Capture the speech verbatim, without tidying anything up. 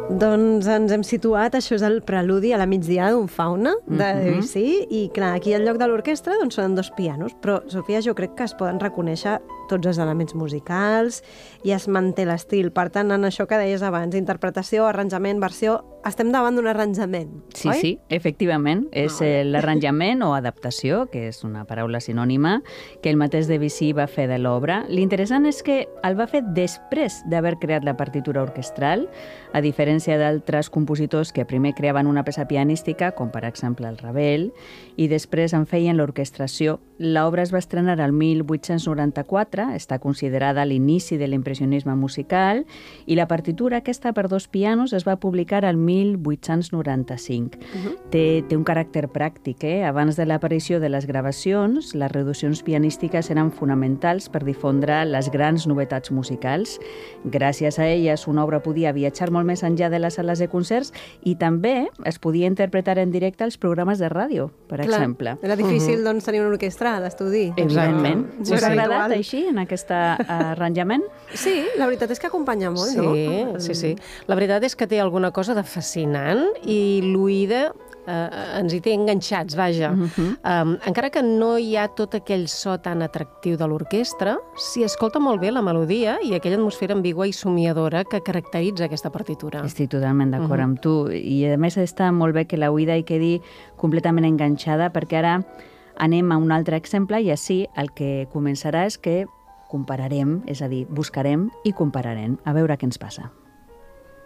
Doncs ens hem situat, això és el preludi a la migdiada d'un Fauna de Debussy, i clar, aquí al lloc de l'orquestra doncs sonen dos pianos, però, Sofia, jo crec que es poden reconèixer tots els elements musicals i es manté l'estil. Per tant, en això que deies abans, interpretació, arranjament, versió, estem davant d'un arranjament, sí, oi? Sí, sí, efectivament. És l'arranjament o adaptació, que és una paraula sinònima, que el mateix Debussy va fer de l'obra. L'interessant és que el va fer després d'haver creat la partitura orquestral, a diferència d'altres compositors que primer creaven una peça pianística, com per exemple el Ravel, i després en feien l'orquestració. L'obra es va estrenar el mil vuit-cents noranta-quatre, està considerada l'inici de l'impressionisme musical, i la partitura aquesta per dos pianos es va publicar el mil vuit-cents noranta-cinc. Uh-huh. té, té un caràcter pràctic, eh? Abans de l'aparició de les gravacions, les reduccions pianístiques eren fonamentals per difondre les grans novetats musicals. Gràcies a elles, una obra podia viatjar molt més enllà de les sales de concerts i també es podia interpretar en directe als programes de ràdio, per Clar, exemple. Era difícil, uh-huh. doncs, tenir una orquestra a l'estudi. Evidentment. Sí, Us ha sí. agradat així, en aquest arranjament? Sí, la veritat és que acompanya molt, sí, no? Sí, sí. La veritat és que té alguna cosa de fascinant i l'oïda eh, ens hi té enganxats, vaja. Uh-huh. um, encara que no hi ha tot aquell so tan atractiu de l'orquestra, s'hi escolta molt bé la melodia i aquella atmosfera ambigua i somiadora que caracteritza aquesta partitura. Estic totalment d'acord Uh-huh. amb tu. I a més està molt bé que l'oïda hi quedi completament enganxada, perquè ara anem a un altre exemple i així el que començarà és que compararem, és a dir, buscarem i compararem. A veure què ens passa.